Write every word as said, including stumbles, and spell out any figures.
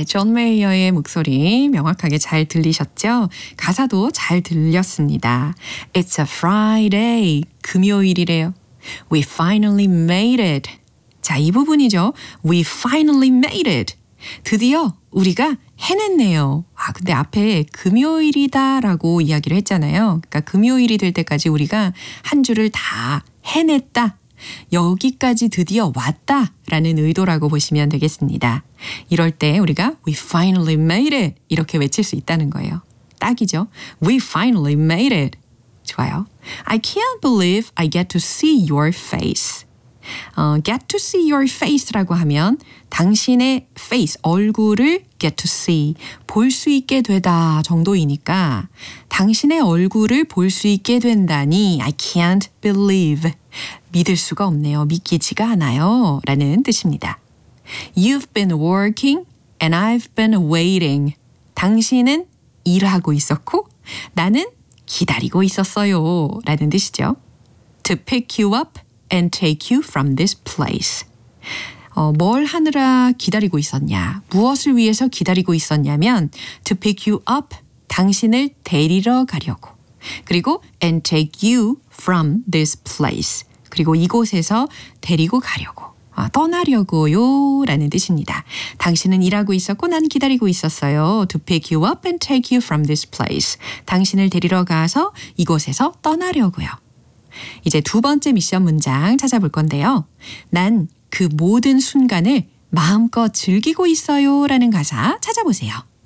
존 메이어의 목소리 명확하게 잘 들리셨죠? 가사도 잘 들렸습니다. It's a Friday. 금요일이래요. We finally made it. 자, 이 부분이죠. We finally made it. 드디어 우리가 해냈네요. 아, 근데 앞에 금요일이다 라고 이야기를 했잖아요. 그러니까 금요일이 될 때까지 우리가 한 주를 다 해냈다. 여기까지 드디어 왔다 라는 의도라고 보시면 되겠습니다. 이럴 때 우리가 We finally made it 이렇게 외칠 수 있다는 거예요. 딱이죠. We finally made it. 좋아요. I can't believe I get to see your face. 어, get to see your face라고 하면 당신의 face, 얼굴을 get to see, 볼 수 있게 되다 정도이니까 당신의 얼굴을 볼 수 있게 된다니 I can't believe. 믿을 수가 없네요. 믿기지가 않아요. 라는 뜻입니다. You've been working and I've been waiting. 당신은 일하고 있었고 나는 기다리고 있었어요. 라는 뜻이죠. To pick you up and take you from this place. 어, 뭘 하느라 기다리고 있었냐? 무엇을 위해서 기다리고 있었냐면 to pick you up, 당신을 데리러 가려고. 그리고 and take you from this place. 그리고 이곳에서 데리고 가려고. 아, 떠나려고요 라는 뜻입니다. 당신은 일하고 있었고 난 기다리고 있었어요. To pick you up and take you from this place. 당신을 데리러 가서 이곳에서 떠나려고요. 이제 두 번째 미션 문장 찾아볼 건데요. 난 그 모든 순간을 마음껏 즐기고 있어요 라는 가사 찾아보세요.